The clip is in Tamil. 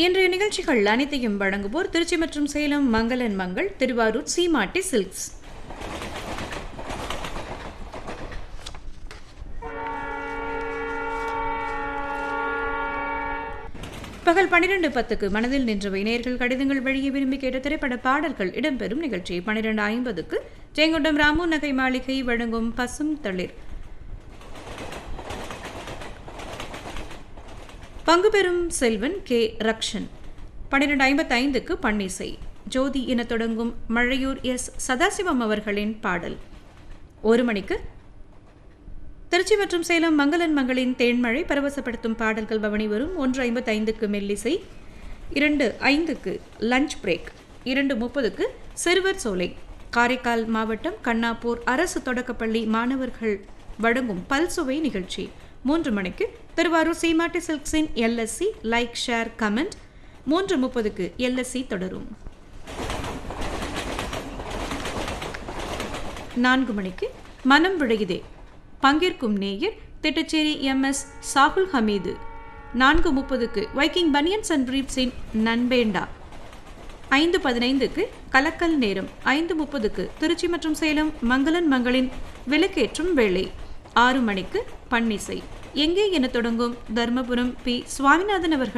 இன்றைய நிகழ்ச்சிகள் அனைத்தையும் வழங்குவோர் திருச்சி மற்றும் சேலம் மங்களன் மங்கள், திருவாரூர் சீமாட்டி சில்க்ஸ். பகல் 12:10 மனதில் நின்றவை நேயர்கள் கடிதங்கள் வழியே விரும்பி கேட்ட திரைப்பட பாடல்கள் இடம்பெறும் நிகழ்ச்சி. 12:50 ஜெயங்கொண்டம் ராமு நகை மாளிகை வழங்கும் பசும் தளிர். பங்கு பெறும் செல்வன் கே ரக்ஷன். 12:55 பன்னிசை. ஜோதி என தொடங்கும் மழையூர் எஸ் சதாசிவம் அவர்களின் பாடல். 1 மணிக்கு திருச்சி மற்றும் சேலம் மங்களன் மங்களின் தேன்மழை பரவசப்படுத்தும் பாடல்கள் பவனி வரும். 1:55 மெல்லிசை. 2:05 லஞ்ச் பிரேக். 2:30 சிறுவர் சோலை. காரைக்கால் மாவட்டம் கண்ணாப்பூர் அரசு தொடக்கப்பள்ளி மாணவர்கள் வழங்கும் பல்சுவை நிகழ்ச்சி. 3 மணிக்கு திருவாரூர் சீமாட்டி சில்க்ஸின் LSC like share comment. 3:30 LSC தொடரும். 4 மணிக்கு மனம் விழையுதே. பங்கேற்கும் நேயர் Thittacheri MS Shahul Hameed. 4:30 Viking banians and பிரீப்ஸின் நண்பேண்டா. 5:15 கலக்கல் நேரம். 5:30 திருச்சி மற்றும் சேலம் மங்களன் மங்களின் விளக்கேற்றும் வேளை. 6 மணிக்கு பன்னிசை. எங்கே என தொடங்கும் தர்மபுரம் பி சுவாமிநாதன் அவர்கள்